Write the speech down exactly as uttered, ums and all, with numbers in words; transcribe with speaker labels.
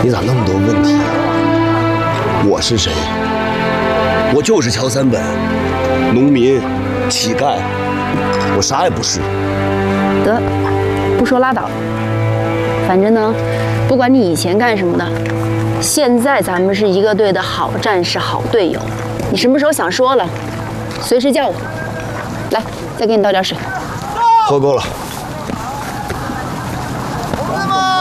Speaker 1: 你咋那么多问题啊？我是谁？我就是乔三本，农民、乞丐，我啥也不是。
Speaker 2: 得，不说拉倒。反正呢，不管你以前干什么的，现在咱们是一个队的好战士、好队友。你什么时候想说了，随时叫我。来，再给你倒点水。
Speaker 1: 喝够了。
Speaker 3: 同志们！